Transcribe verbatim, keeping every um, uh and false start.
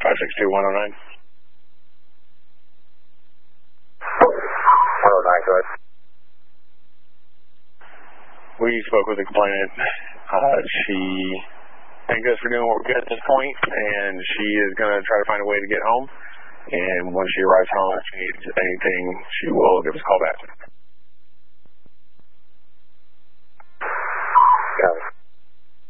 five six two one oh nine. one oh nine, go ahead. We spoke with the complainant. Uh, she thanked us for doing what we're good at this point, and she is going to try to find a way to get home. And once she arrives home, if she needs anything, she will give us a call back.